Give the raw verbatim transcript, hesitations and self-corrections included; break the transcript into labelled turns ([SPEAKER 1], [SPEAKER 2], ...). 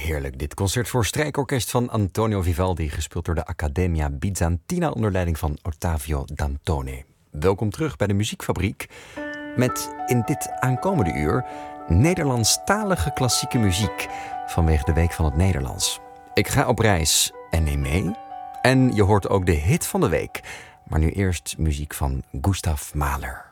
[SPEAKER 1] heerlijk. Dit concert voor strijkorkest van Antonio Vivaldi, gespeeld door de Accademia Bizantina onder leiding van Ottavio Dantone. Welkom terug bij de Muziekfabriek met in dit aankomende uur Nederlandstalige klassieke muziek vanwege de Week van het Nederlands. Ik ga op reis en neem mee. En je hoort ook de hit van de week. Maar nu eerst muziek van Gustav Mahler.